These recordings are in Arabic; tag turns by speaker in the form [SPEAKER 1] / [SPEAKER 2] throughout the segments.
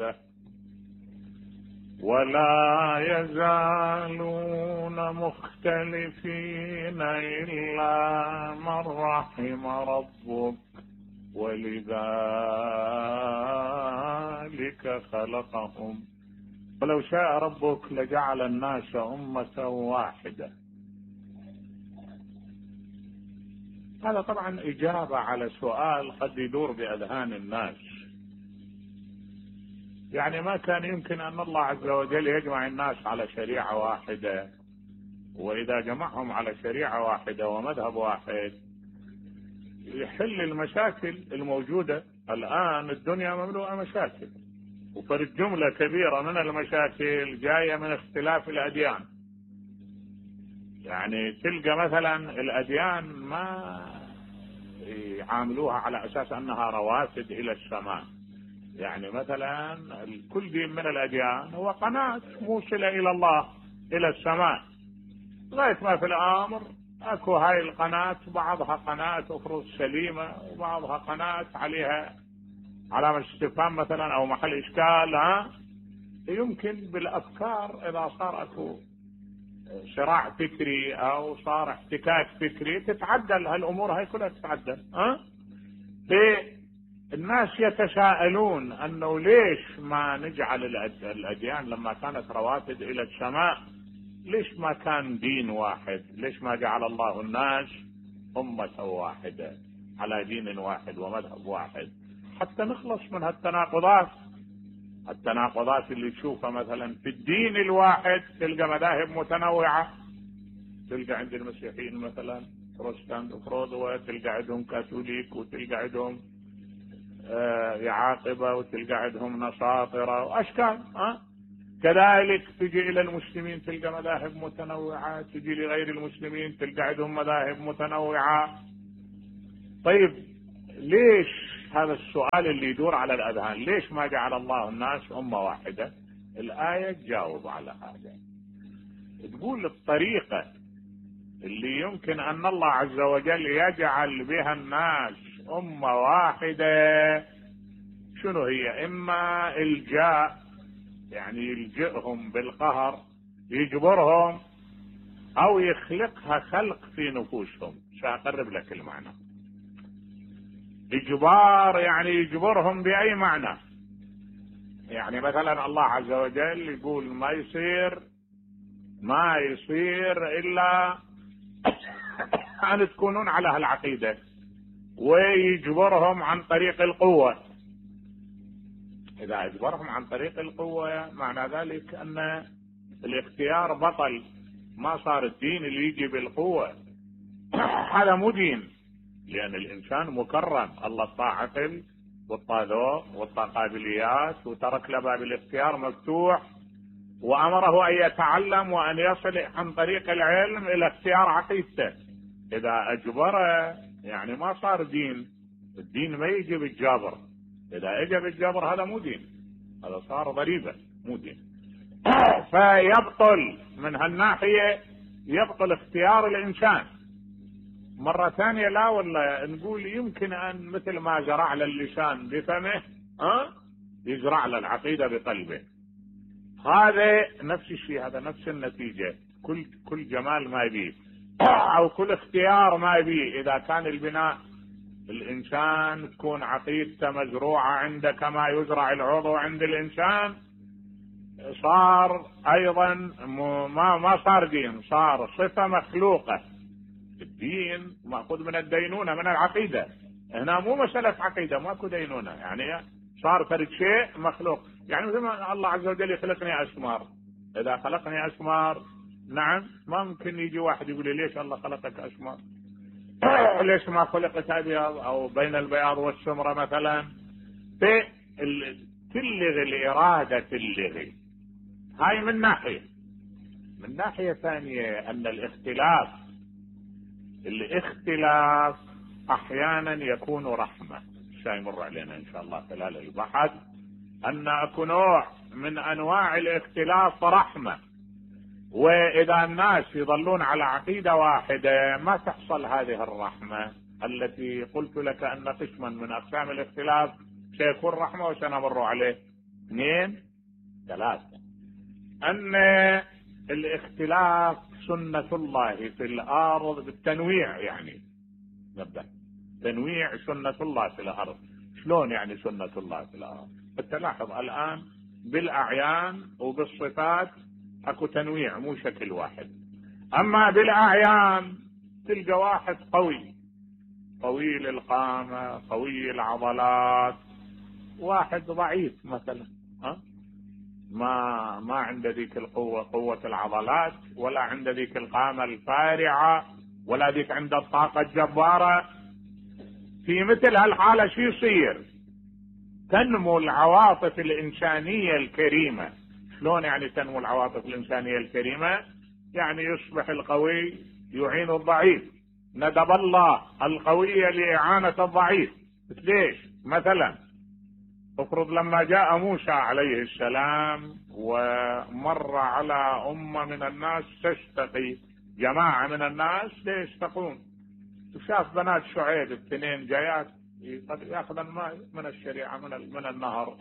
[SPEAKER 1] واحدة، ولا يزالون مختلفين إلا من رحم ربك ولذلك خلقهم ولو شاء ربك لجعل الناس أمة واحدة. هذا طبعا إجابة على سؤال قد يدور بأذهان الناس، يعني ما كان يمكن أن الله عز وجل يجمع الناس على شريعة واحدة، وإذا جمعهم على شريعة واحدة ومذهب واحد يحل المشاكل الموجودة الآن. الدنيا مملوءة مشاكل، وفرد جملة كبيرة من المشاكل جاية من اختلاف الأديان. يعني تلقى مثلا الأديان ما يعاملوها على أساس أنها رواسد إلى السماء، يعني مثلا كل دين من الأديان هو قناة موصلة إلى الله إلى السماء، لغاية ما في الأمر أكو هاي القناة بعضها قناة أخرى سليمة وبعضها قناة عليها علامة استفهام مثلا أو محل إشكال. يمكن بالأفكار إذا صار أكو صراع فكري أو صار احتكاك فكري تتعدل هالأمور، هاي كلها تتعدل. الناس يتساءلون أنه ليش ما نجعل الأديان لما كانت رواتب إلى السماء ليش ما كان دين واحد؟ ليش ما جعل الله الناس أمة واحدة على دين واحد ومذهب واحد حتى نخلص من التناقضات اللي تشوفها مثلا في الدين الواحد. تلقى مذاهب متنوعة، تلقى عند المسيحيين مثلا بروتستانت وفرودو، تلقى عندهم كاثوليك، وتلقى عندهم يعاقبة، وتلقى عندهم نصاطرة وأشكال. كذلك تجي إلى المسلمين تلقى مذاهب متنوعة، تجي لغير المسلمين تلقى عندهم مذاهب متنوعة. طيب ليش هذا السؤال اللي يدور على الأذهان؟ ليش ما جعل الله الناس أمة واحدة؟ الآية تجاوب على هذا، تقول الطريقة اللي يمكن أن الله عز وجل يجعل بها الناس أمة واحدة شنو هي؟ إما إلجاء، يعني يلجئهم بالقهر يجبرهم، أو يخلقها خلق في نفوسهم. سأقرب لك المعنى. إجبار يعني يجبرهم بأي معنى؟ يعني مثلا الله عز وجل يقول ما يصير إلا أن تكونون على هالعقيدة، ويجبرهم عن طريق القوة. إذا أجبرهم عن طريق القوة معنى ذلك أن الاختيار بطل، ما صار الدين اللي يجي بالقوة. هذا مو دين، لأن الإنسان مكرم، الله عقل والطاذوق والقابليات، وترك له باب الاختيار مفتوح، وأمره أن يتعلم وأن يصل عن طريق العلم إلى اختيار عقيدته. إذا أجبره يعني ما صار دين. الدين ما يجي بالجبر، إذا اجى بالجبر هذا مو دين، هذا صار ضريبة مو دين. فيبطل من هالناحية، يبطل اختيار الإنسان. مرة ثانية لا، ولا نقول يمكن أن مثل ما زرع للسان بفمه يزرع للعقيدة بقلبه. هذا نفس الشيء، هذا نفس النتيجة. كل جمال ما يبيه أو كل اختيار ما يبيه، إذا كان البناء الإنسان تكون عقيدته مزروعة عنده كما يزرع العضو عند الإنسان، صار أيضا ما صار دين، صار صفة مخلوقة. الدين مأخوذ من الدينونة، من العقيدة. هنا مو مسألة عقيدة، ماكو دينونة، يعني صار فرد شيء مخلوق. يعني مثل ما الله عز وجل يخلقني أسمار، إذا خلقني أسمار نعم، ما ممكن يجي واحد يقول لي ليش الله خلقك أسمار؟ ليش ما خلقت أبيض أو بين البياض والسمرة مثلا؟ تلغي الإرادة، تلغي. هاي من ناحية. من ناحية ثانية أن الاختلاف أحيانا يكون رحمة. سيمر علينا إن شاء الله خلال البحث أن أكو نوع من أنواع الاختلاف رحمة، وإذا الناس يظلون على عقيدة واحدة ما تحصل هذه الرحمة التي قلت لك أن قسما من أقسام الاختلاف سيكون رحمة وسنمر عليه. 2 3 أن الاختلاف سنة الله في الأرض بالتنويع، يعني نبدأ تنويع سنة الله في الأرض. شلون يعني سنة الله في الأرض؟ تلاحظ الآن بالأعيان وبالصفات أكو تنويع، مو شكل واحد. أما بالأعيان تلقى واحد قوي، طويل القامة، قوي العضلات، واحد ضعيف مثلا، ما عنده ذيك القوة، قوة العضلات، ولا عنده ذيك القامة الفارعة، ولا ذيك عنده الطاقة الجبارة. في مثل هالحالة شو يصير؟ تنمو العواطف الإنسانية الكريمة. شلون يعني تنمو العواطف الإنسانية الكريمة؟ يعني يصبح القوي يعين الضعيف، ندب الله القوي لإعانة الضعيف. ليش؟ مثلا افرض لما جاء موسى عليه السلام ومر على أمة من الناس تشتقي، جماعة من الناس يشتقون، وشاف بنات شعيب 2 جايات ياخذ الماء من الشريعة من النهر،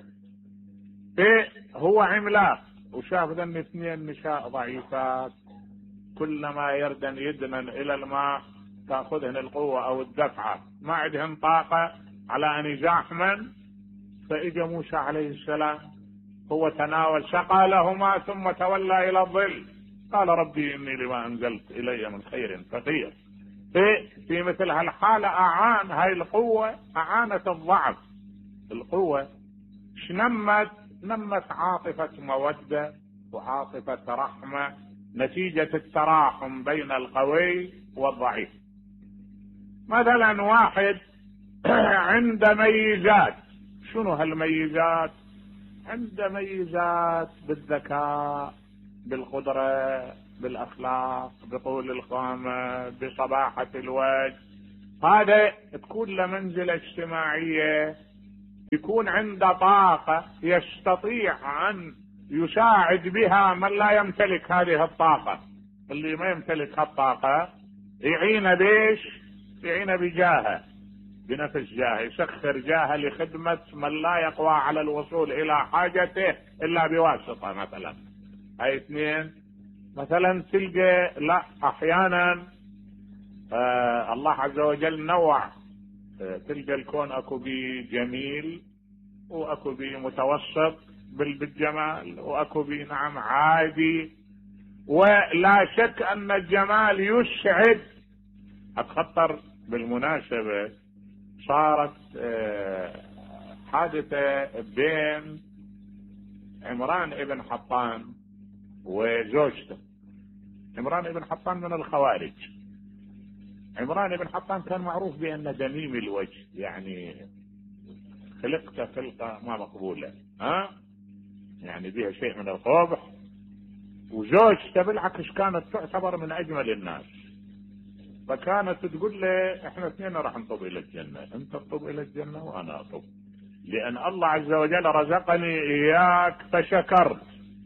[SPEAKER 1] هو عملاق وشاف ذن 2 نساء ضعيفات كلما يردن يدنن إلى الماء تأخذهن القوة أو الدفعة، ما عندهن طاقة على أن يزاحمن. فإجا موسى عليه السلام هو تناول سقى لهما ثم تولى إلى الظل، قال ربي إني لما أنزلت إلي من خير فقير. في مثل هالحالة أعان هاي القوة، أعانت الضعف. القوة نمت عاطفة مودة وعاطفة رحمة نتيجة التراحم بين القوي والضعيف. مثلا واحد عنده ميزات، شنو هالميزات؟ عنده ميزات بالذكاء، بالقدرة، بالأخلاق، بطول القامة، بصباحة الوجه. هذا تكون له منزلة اجتماعية، يكون عنده طاقة يستطيع أن يساعد بها من لا يمتلك هذه الطاقة. اللي ما يمتلك هالطاقة يعين بيش؟ يعين بجاهه، بنفس جاهه، يسخر جاهه لخدمة من لا يقوى على الوصول إلى حاجته إلا بواسطة. مثلا هاي 2. مثلا تلقى لا أحيانا الله عز وجل نوع، تلقى الكون أكو بي جميل وأكو بي متوسط بالجمال، وأكو بي نعم عادي. ولا شك أن الجمال يسعد. أتخطر بالمناسبة صارت حادثة بين عمران ابن حطان وزوجته. عمران ابن حطان من الخوارج. عمران ابن حطان كان معروف بأنه دميم الوجه، يعني خلقته خلقة ما مقبولة، يعني بها شيء من القبح. وزوجته بالعكس كانت تعتبر من أجمل الناس، فكانت تقول له احنا 2 راح نطب الى الجنة، انت تطب الى الجنة وانا اطب، لان الله عز وجل رزقني اياك فشكرت،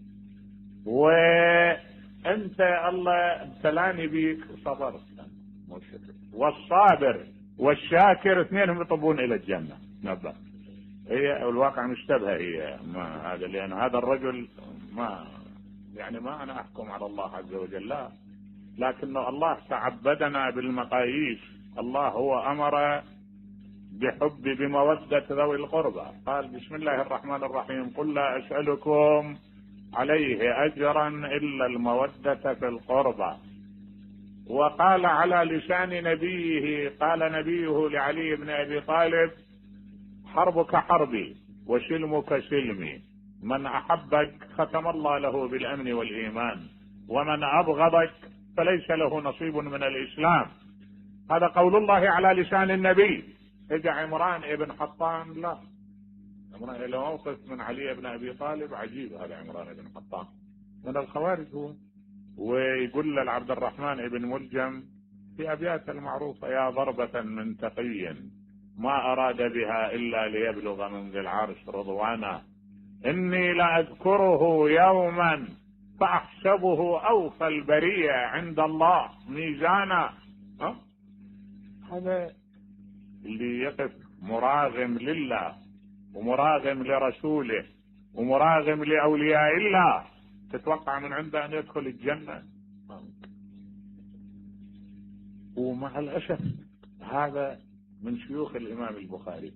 [SPEAKER 1] وانت الله ابتلاني بيك صبرت. والصابر والشاكر 2 يطبون الى الجنة. نبأ هي الواقع مشتبه، هي ما هذا، لان هذا الرجل ما انا احكم على الله عز وجل، لا، لكن الله تعبدنا بالمقاييس. الله هو أمر بمودة ذوي القربى، قال بسم الله الرحمن الرحيم قل لا أسألكم عليه أجرا إلا المودة في القربى. وقال على لسان نبيه، قال نبيه لعلي بن أبي طالب حربك حربي وسلمك سلمي، من أحبك ختم الله له بالأمن والإيمان، ومن أبغضك فليس له نصيب من الإسلام. هذا قول الله على لسان النبي. اجى عمران ابن حطان، لا، عمران له موقف من علي بن أبي طالب عجيب. هذا عمران ابن حطان من الخوارج هو، ويقول لعبد الرحمن ابن ملجم في أبيات المعروفة: يا ضربة من تقي ما أراد بها إلا ليبلغ من ذي العرش رضوانا، إني لأذكره يوما فأحسبه أوفى البرية عند الله ميزانا. هذا اللي يقف مراغم لله ومراغم لرسوله ومراغم لأولياء الله، تتوقع من عنده أن يدخل الجنة؟ ومع الأسف هذا من شيوخ الإمام البخاري،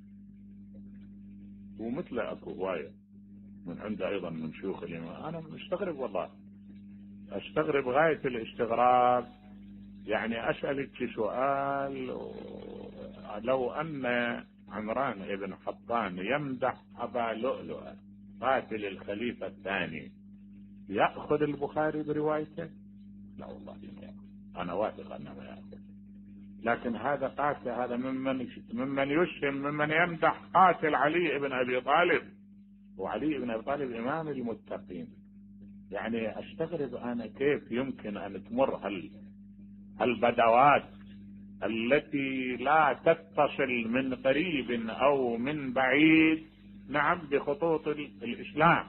[SPEAKER 1] ومثله أكو هواية من عنده أيضا من شيوخ الإمام. أنا مستغرب والله، أستغرب غاية الاستغراب. يعني أسألك سؤال، لو أن عمران بن حطان يمدح أبا لؤلؤة قاتل الخليفة الثاني، يأخذ البخاري بروايته؟ لا والله ما يأخذ، أنا واثق أنه ما يأخذ. لكن هذا قاتل، هذا ممن يشهم، ممن يمدح قاتل علي بن أبي طالب، وعلي بن أبي طالب إمام المتقين. يعني أستغرب أنا كيف يمكن أن تمر البدوات التي لا تتصل من قريب أو من بعيد، نعم، بخطوط الإسلام.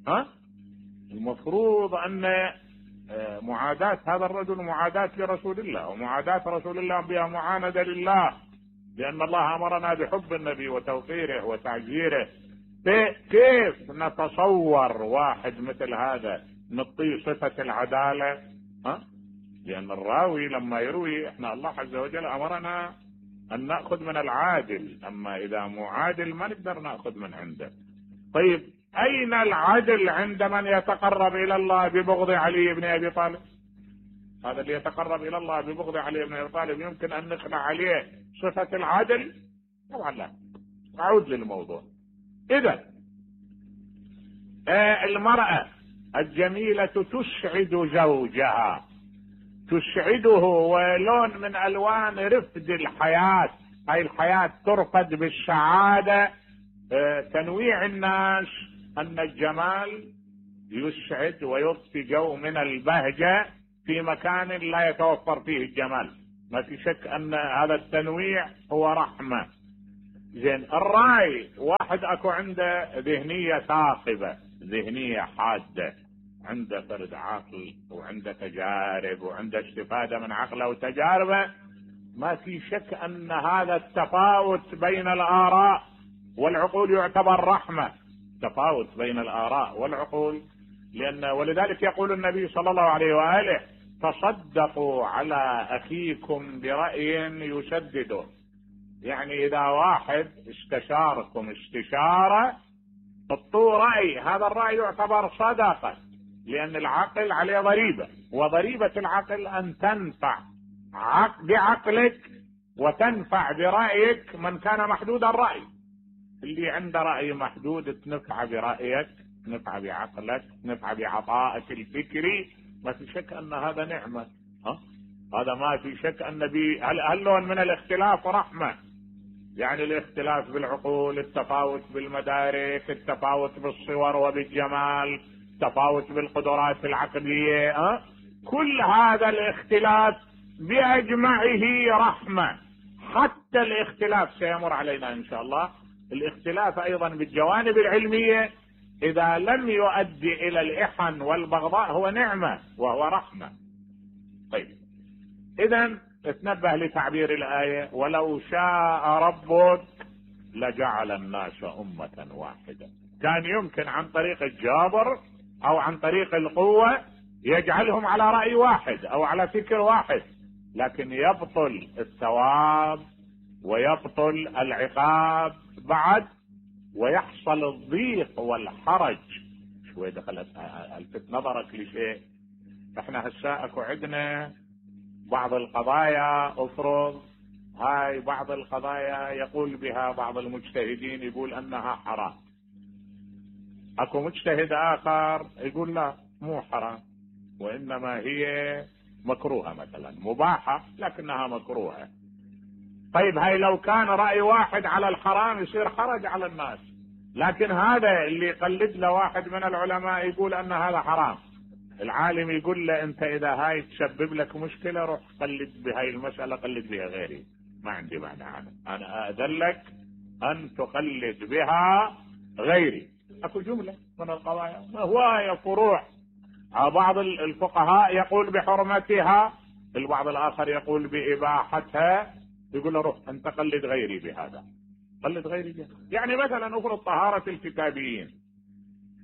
[SPEAKER 1] المفروض أن معاداة هذا الرجل معاداة لرسول الله، ومعاداة رسول الله بها معاندة لله، لأن الله أمرنا بحب النبي وتوقيره وتعزيره. كيف نتصور واحد مثل هذا نعطيه صفة العدالة؟ لأن الراوي لما يروي، احنا الله عز وجل أمرنا أن نأخذ من العادل، أما إذا معادل ما نقدر نأخذ من عنده. طيب أين العدل عند من يتقرب إلى الله ببغض علي بن أبي طالب؟ هذا اللي يتقرب إلى الله ببغض علي بن أبي طالب يمكن أن نخلع عليه صفة العدل؟ طبعا لا. أعود للموضوع. إذا المرأة الجميلة تسعد زوجها، تسعده، ولون من ألوان رفد الحياة. هاي الحياة ترفد بالسعادة. تنويع الناس أن الجمال يسعد ويضفي جو من البهجة في مكان لا يتوفر فيه الجمال. ما في شك أن هذا التنويع هو رحمة. زين، الرأي واحد أكو عنده ذهنية ثاقبة، ذهنية حادة، عنده فرد عقل وعنده تجارب وعنده استفادة من عقله وتجاربه. ما في شك أن هذا التفاوت بين الآراء والعقول يعتبر رحمة. تفاوت بين الآراء والعقول، ولذلك يقول النبي صلى الله عليه وآله: تصدقوا على أخيكم برأي يسدده. يعني إذا واحد استشاركم استشارة، حطوا رأي، هذا الرأي يعتبر صدقة، لأن العقل عليه ضريبة، وضريبة العقل أن تنفع بعقلك وتنفع برأيك من كان محدود الرأي. اللي عنده رأي محدود تنفع برأيك، تنفع بعقلك، تنفع بعطائك الفكري. ما في شك أن هذا نعمة. هذا ما في شك أن هاللون من الاختلاف رحمة. يعني الاختلاف بالعقول، التفاوت بالمدارك، التفاوت بالصور وبالجمال، التفاوت بالقدرات العقلية، كل هذا الاختلاف بأجمعه رحمة. حتى الاختلاف سيمر علينا إن شاء الله، الاختلاف أيضا بالجوانب العلمية إذا لم يؤدي إلى الإحن والبغضاء هو نعمة وهو رحمة. طيب، إذن اتنبه لتعبير الآية: ولو شاء ربك لجعل الناس أمة واحدة. كان يمكن عن طريق الجبر أو عن طريق القوة يجعلهم على رأي واحد أو على فكر واحد، لكن يبطل الثواب ويبطل العقاب بعد، ويحصل الضيق والحرج. شوي دخلت الفت نظرك لشيء. احنا هسه اكو عندنا بعض القضايا، افرض هاي بعض القضايا يقول بها بعض المجتهدين يقول انها حرام، اكو مجتهد اخر يقول لا مو حرام وانما هي مكروهة، مثلا مباحة لكنها مكروهة. طيب هاي لو كان رأي واحد على الحرام يصير حرج على الناس، لكن هذا اللي يقلد له واحد من العلماء يقول ان هذا حرام، العالم يقول له انت اذا هاي تسبب لك مشكلة روح قلد بهاي المسألة، قلد بها غيري، ما عندي مانع، انا اذن لك ان تقلد بها غيري. اكو جملة من القضايا هواية فروع، بعض الفقهاء يقول بحرمتها، البعض الاخر يقول باباحتها، يقول له روح انت قلد غيري بهذا، قلد غيري بهذا. يعني مثلا افرض طهارة الكتابيين،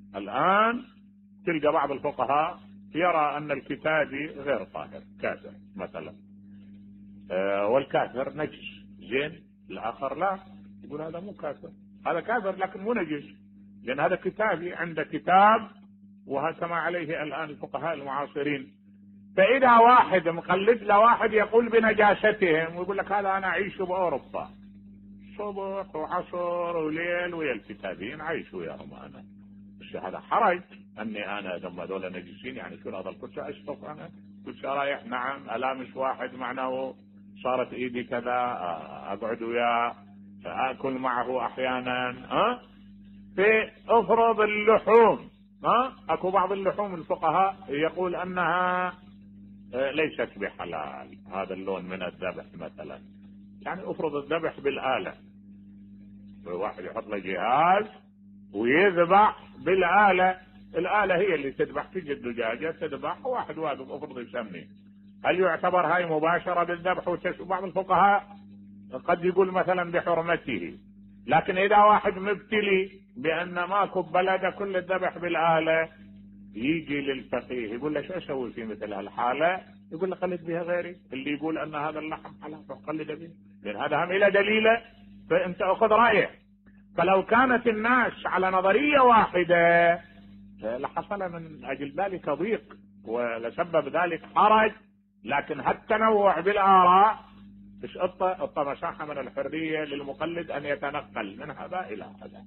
[SPEAKER 1] الآن تلقى بعض الفقهاء يرى أن الكتابي غير طاهر، كافر مثلا، والكافر نجس، زين، الآخر لا، يقول هذا مو كافر، هذا كافر لكن مو نجس، لأن هذا كتابي عنده كتاب، وهذا ما عليه الآن الفقهاء المعاصرين. فإذا واحد مقلد لواحد يقول بنجاستهم ويقول لك هذا أنا أعيش بأوروبا، صبح وعصر وليل ويا الكتابيين عايش وياهم أنا، بس هذا حرج أني أنا لما هذول نجسين، يعني شو هذا الكل أشطف أنا كل رايح نعم ألامس واحد معناه صارت إيدي كذا، أقعد وياه، أكل معه أحيانا، في أفرض اللحوم، أكو بعض اللحوم الفقهاء يقول أنها ليست بحلال، هذا اللون من الذبح مثلا، يعني افرض الذبح بالآلة، واحد يحط له جهاز ويذبح بالآلة، الآلة هي اللي تذبح، تجي الدجاجة تذبح، واحد واقف افرض يسمي، هل يعتبر هاي مباشرة بالذبح؟ بعض الفقهاء قد يقول مثلا بحرمته، لكن إذا واحد مبتلي بأن ماكو بلده كل الذبح بالآلة، يجي للفقيه يقول له شو اسوي في مثل هالحاله؟ يقول له قلد بها غيري اللي يقول ان هذا اللحم حلال، قلد به، لان هذا هم الى دليله، فانت اخذ رايه. فلو كانت الناس على نظريه واحده لحصل من اجل ذلك ضيق ولسبب ذلك حرج، لكن هالتنوع بالاراء مش اعطى مساحه من الحريه للمقلد ان يتنقل من هذا الى هذا.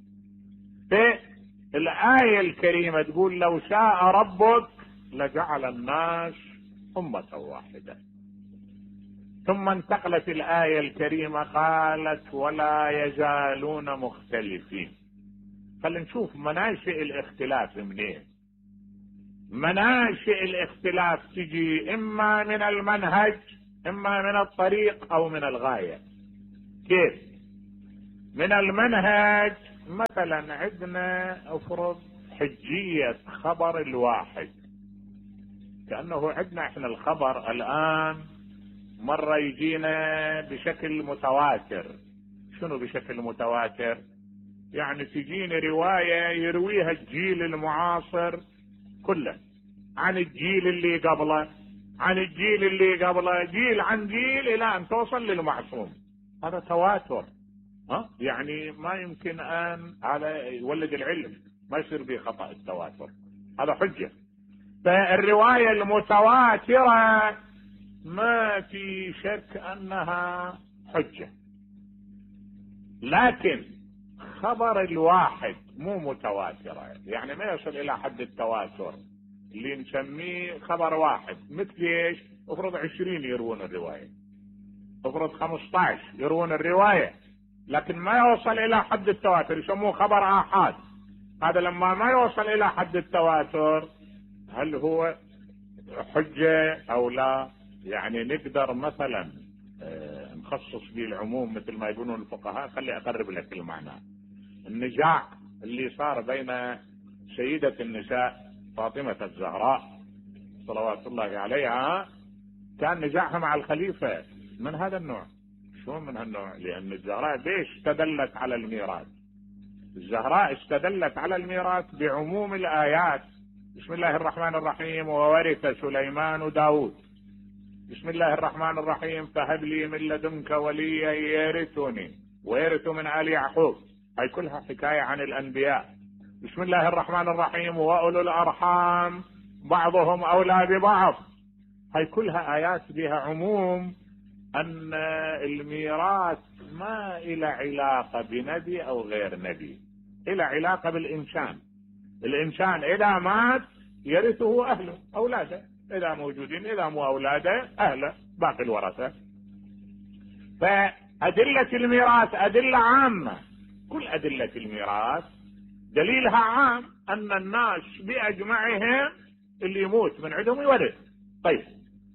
[SPEAKER 1] الآية الكريمة تقول لو شاء ربك لجعل الناس أمة واحدة، ثم انتقلت الآية الكريمة قالت ولا يزالون مختلفين. خلينا نشوف مناشئ الاختلاف منين. مناشئ الاختلاف تجي إما من المنهج، إما من الطريق، أو من الغاية. كيف؟ من المنهج مثلا عندنا افرض حجية خبر الواحد، كأنه عندنا احنا الخبر الآن مرة يجينا بشكل متواتر. شنو بشكل متواتر؟ يعني تجيني رواية يرويها الجيل المعاصر كله عن الجيل اللي قبله، عن الجيل اللي قبله، جيل عن جيل إلى أن توصل للمعصوم، هذا تواتر. يعني ما يمكن أن على يولد العلم، ما يصير به خطأ التواتر، هذا حجة. فالرواية المتواترة ما في شك أنها حجة، لكن خبر الواحد مو متواترة، يعني ما يصل إلى حد التواتر اللي نسميه خبر واحد. مثل ايش؟ افرض 20 يروون الرواية، افرض 15 يروون الرواية، لكن ما يوصل الى حد التواتر، يسموه خبر آحاد. هذا لما ما يوصل الى حد التواتر هل هو حجة او لا؟ يعني نقدر مثلا نخصص به العموم مثل ما يقولون الفقهاء. خلي اقرب لك المعنى. النزاع اللي صار بين سيدة النساء فاطمة الزهراء صلوات الله عليها، كان نزاعها مع الخليفة من هذا النوع. شو من هالنوع؟ لأن الزهراء ليش استدلت على الميراث؟ الزهراء استدلت على الميراث بعموم الآيات. بسم الله الرحمن الرحيم وورث سليمان داود، بسم الله الرحمن الرحيم فهب لي من لدنك وليا يرثني ويرث من آل يعقوب، هاي كلها حكاية عن الأنبياء. بسم الله الرحمن الرحيم وأولو الأرحام بعضهم أولى ببعض، هاي كلها آيات بها عموم أن الميراث ما إلى علاقة بنبي أو غير نبي، إلى علاقة بالإنسان. الإنسان إذا مات يرثه أهله أولاده، إذا موجودين، إذا مو أولاده أهله باقي الورثة. فأدلة الميراث أدلة عامة، كل أدلة الميراث دليلها عام، أن الناس بأجمعهم اللي يموت من عندهم يورث. طيب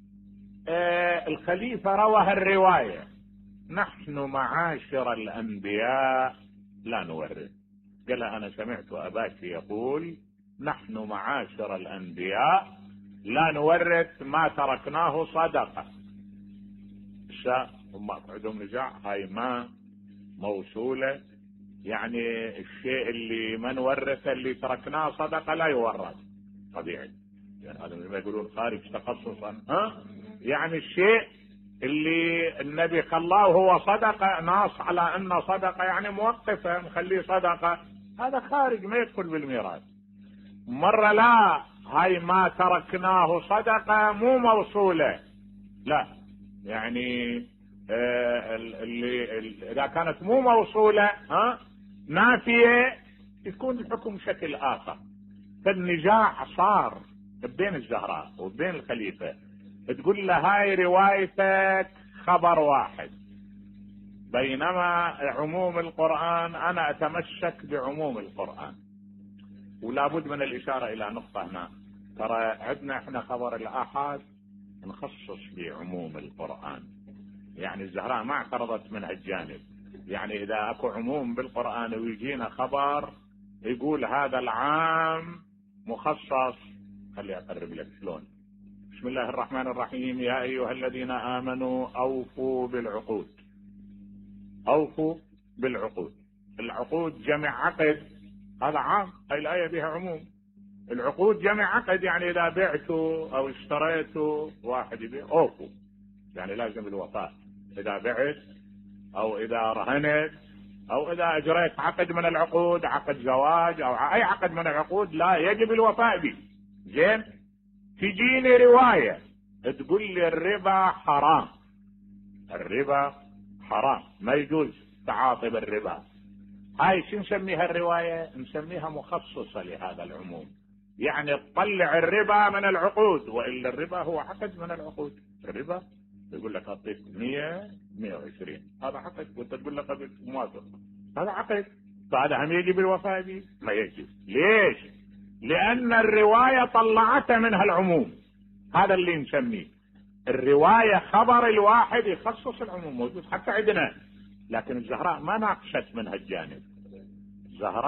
[SPEAKER 1] الخليفة روى الرواية نحن معاشر الأنبياء لا نورث. قال أنا سمعت أباك يقول نحن معاشر الأنبياء لا نورث ما تركناه صدقة. هم عندهم نزاع، هاي ما موصولة يعني الشيء اللي ما نورثه اللي تركناه صدقة لا يورث طبيعي، يعني هذا مثل ما يقولون خارج تخصصا. يعني الشيء اللي النبي خلاه هو صدقة، ناص على انه صدقة يعني موقفة مخليه صدقة، هذا خارج ما يدخل بالميراث. مرة لا، هاي ما تركناه صدقة مو موصولة، لا يعني اللي اذا كانت مو موصولة نافية يكون الحكم شكل اخر. فالنزاع صار بين الزهراء وبين الخليفة، تقول له هاي روايتك خبر واحد، بينما عموم القرآن انا اتمسك بعموم القرآن. ولا بد من الاشارة الى نقطة هنا، ترى عندنا احنا خبر الآحاد نخصص بعموم القرآن، يعني الزهراء ما اعترضت من هالجانب. يعني اذا اكو عموم بالقرآن ويجينا خبر يقول هذا العام مخصص، خلي اقرب لك شلون. بسم الله الرحمن الرحيم، يا ايها الذين امنوا اوفوا بالعقود. اوفوا بالعقود، العقود جمع عقد، هذا عام، هاي الآية بها عموم. العقود جمع عقد، يعني اذا بعتوا او اشتريتوا واحد يبيع اوفوا، يعني لازم الوفاء. اذا بعت او اذا رهنت او اذا اجريت عقد من العقود، عقد زواج او اي عقد من العقود، لا يجب الوفاء به. زين، تجيني رواية تقول لي الربا حرام، الربا حرام ما يجوز تعاطي بالربا، هاي شو نسميها الرواية؟ نسميها مخصصة لهذا العموم، يعني تطلع الربا من العقود، وإلا الربا هو عقد من العقود. الربا يقول لك اعطيك 100 120، هذا عقد، وانت تقول له قبل موافق، هذا عقد، فهذا هم يجب الوفاء به؟ ما يجب. ليش؟ لأن الرواية طلعت منها العموم، هذا اللي نسميه الرواية. خبر الواحد يخصص العموم، موجود حتى عندنا، لكن الزهراء ما ناقشت من هالجانب. الزهراء